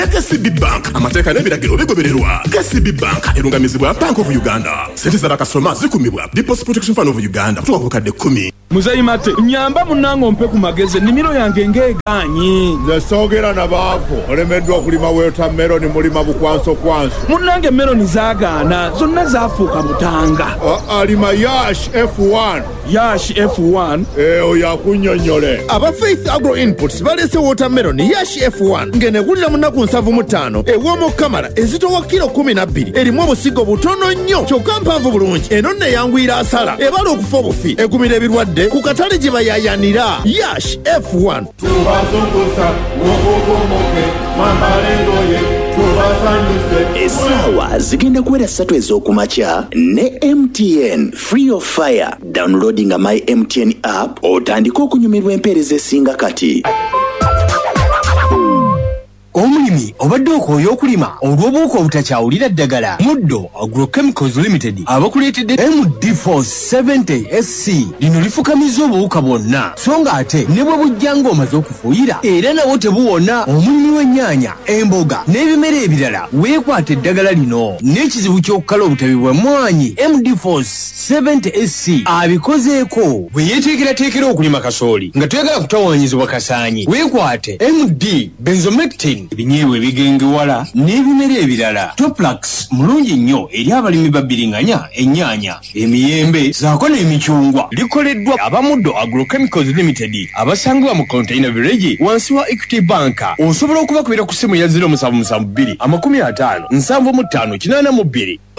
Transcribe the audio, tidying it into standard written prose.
KCB Bank amateeka n'ebiragiro bigobererwa. KCB Bank erungamizibwa Bank of Uganda. Sente z'abakasitoma zikumibwa Deposit Protection Fund of Uganda kutuuka ku kadde 10. Muzayimate nyamba munango ompe ku magezi nimiro yange ngeeganyi. Nze soogera na baavu olemeddwa okulima watermelon mulima bukwanso kwanso. Munnange meloni zaagaana zonna zaafuuka mutanga. Alima Yash F1. Yash F1 oyo akunnyonnyole. Aba Faith Agro Inputs balese watermelon Yash F1 ng'enegulira mu nnaku 75 ew'omu kamala ezitowa kilo 12 erimu obusigo butono nnyo kyokka mpanvu bulungi eno nno eyanguyira asala ebala okufa obufi egumira ebirwadde ku katale gye bayayanira. Yash F1 tubazunguza mugugumoke mamalengoye tubasanyuse. Essaawa zigenda kuwera 3 ez'okumakya ne MTN Free of Fire. Downloading my MTN app otandika okunyumirwa empeereza esinga kati. Omulimi obadde okooye okulima olw'obuwuka obutakyawulira ddagala. Muddo Agrochemicals Limited abakuleetedde MD470 SC lino lifukamiza obuwuka bwonna so nga ate ne bwe bujja ng'omaze okufuuyira era nawo tebuwona. Omulimi w'ennyaanya, emboga n'ebimera ebirala weekwata eddagala lino n'ekizibu ky'okukala obutabi bwa mmwanyi. MD470 SC abikozeeko bwe yeeteekerateekera okulima kasooli nga toyagala kutawaanyizibwa kasaanyi. Weekwate MD Benzomectin ebinyeebwa ebigengewala n'ebimera ebirala. Toplax mulungi nnyo eri abalimi babbiringanya ennyaanya, emiyembe zaako n'emicungwa. Likoleddwa abamuddo Agrochemicals Limited abasangibwa mu Container Village wansi wa Equity Bank. Osobola okubakubira ku ssimu ya 0772 55 75 82.